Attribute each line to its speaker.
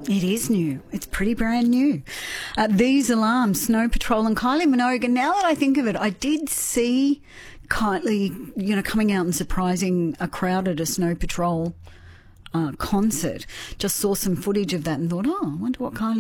Speaker 1: It is new. It's pretty brand new. These alarms, Snow Patrol and Kylie Minogue. And now that I think of it, I did see Kylie, coming out and surprising a crowd at a Snow Patrol concert. Just saw some footage of that and thought, I wonder what Kylie